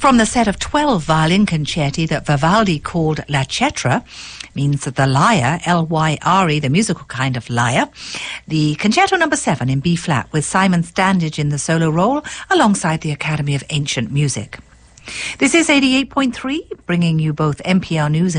From the set of 12 violin concerti that Vivaldi called La Cetra, means the lyre, L-Y-R-E, the musical kind of lyre, the Concerto No. 7 in B-flat with Simon Standage in the solo role alongside the Academy of Ancient Music. This is 88.3, bringing you both NPR News and